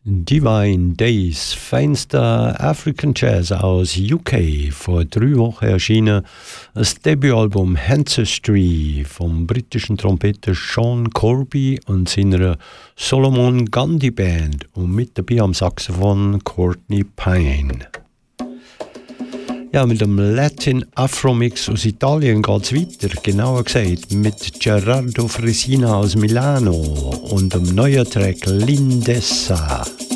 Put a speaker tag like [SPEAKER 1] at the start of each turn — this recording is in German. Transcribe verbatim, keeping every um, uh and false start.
[SPEAKER 1] Divine Days, feinster African Jazz aus U K, vor drei Wochen erschienen das Debütalbum Ancestry vom britischen Trompeter Sean Corby und seiner Solomon Gandhi Band und mit dabei am Saxophon Courtney Pine. Ja, mit dem Latin Afro-Mix aus Italien geht es weiter, genauer gesagt mit Gerardo Fresina aus Milano und dem neuen Track Lindessa.